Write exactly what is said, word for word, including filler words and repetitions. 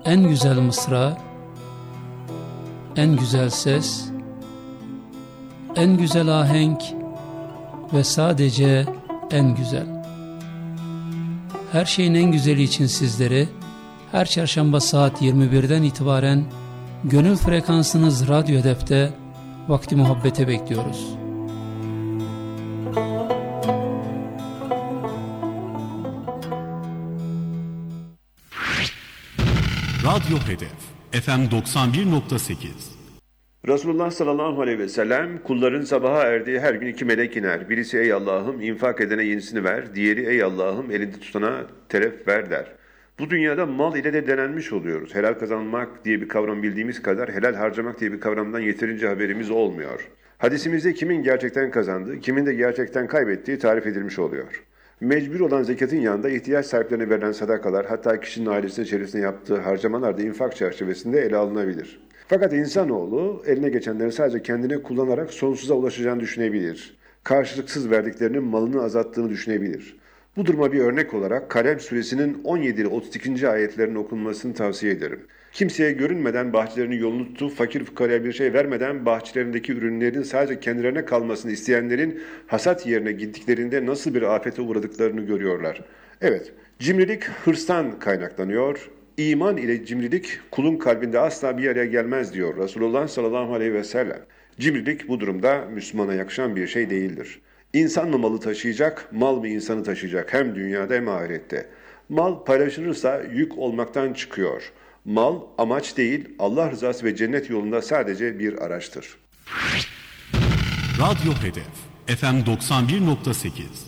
en güzel mısra, en güzel ses, en güzel ahenk ve sadece en güzel. Her şeyin en güzeli için sizleri her çarşamba saat yirmi birden itibaren gönül frekansınız Radyo Hedef'te Vakti Muhabbet'e bekliyoruz. Radyo Hedef F M doksan bir nokta sekiz. Resulullah sallallahu aleyhi ve sellem, kulların sabaha erdiği her gün iki melek iner. Birisi ey Allah'ım infak edene yenisini ver, diğeri ey Allah'ım elinde tutana teref ver der. Bu dünyada mal ile de denenmiş oluyoruz. Helal kazanmak diye bir kavram bildiğimiz kadar helal harcamak diye bir kavramdan yeterince haberimiz olmuyor. Hadisimizde kimin gerçekten kazandığı, kimin de gerçekten kaybettiği tarif edilmiş oluyor. Mecbur olan zekatın yanında ihtiyaç sahiplerine verilen sadakalar, hatta kişinin ailesinin içerisinde yaptığı harcamalar da infak çerçevesinde ele alınabilir. Fakat insanoğlu eline geçenleri sadece kendine kullanarak sonsuza ulaşacağını düşünebilir. Karşılıksız verdiklerinin malını azalttığını düşünebilir. Bu duruma bir örnek olarak Kalem suresinin on yedi ile otuz ikinci ayetlerinin okunmasını tavsiye ederim. Kimseye görünmeden bahçelerinin yolunu tutup fakir fukaraya bir şey vermeden bahçelerindeki ürünlerin sadece kendilerine kalmasını isteyenlerin hasat yerine gittiklerinde nasıl bir afete uğradıklarını görüyorlar. Evet, cimrilik hırstan kaynaklanıyor. İman ile cimrilik kulun kalbinde asla bir araya gelmez diyor Resulullah sallallahu aleyhi ve sellem. Cimrilik bu durumda Müslümana yakışan bir şey değildir. İnsan mı malı taşıyacak, mal mı insanı taşıyacak hem dünyada hem ahirette. Mal paylaşılırsa yük olmaktan çıkıyor. Mal amaç değil, Allah rızası ve cennet yolunda sadece bir araçtır. Radyo Hedef F M doksan bir nokta sekiz.